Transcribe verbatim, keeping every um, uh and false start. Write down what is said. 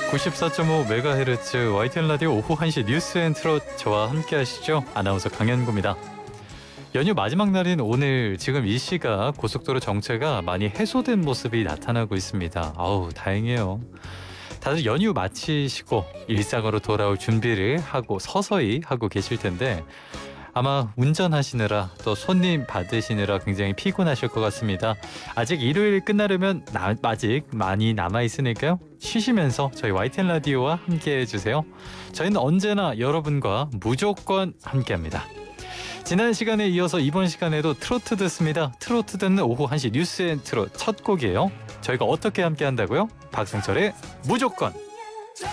구십사 점 오 메가헤르츠 와이티엔 라디오 오후 한 시 뉴스 앤 트롯 저와 함께 하시죠. 아나운서 강현구입니다. 연휴 마지막 날인 오늘 지금 이 시각 고속도로 정체가 많이 해소된 모습이 나타나고 있습니다. 아우 다행이에요. 다들 연휴 마치시고 일상으로 돌아올 준비를 하고 서서히 하고 계실 텐데 아마 운전하시느라 또 손님 받으시느라 굉장히 피곤하실 것 같습니다. 아직 일요일 끝나려면 나, 아직 많이 남아있으니까요. 쉬시면서 저희 와이티엔 라디오와 함께 해주세요. 저희는 언제나 여러분과 무조건 함께합니다. 지난 시간에 이어서 이번 시간에도 트로트 듣습니다. 트로트 듣는 오후 한 시 뉴스 앤 트롯 첫 곡이에요. 저희가 어떻게 함께 한다고요? 박승철의 무조건.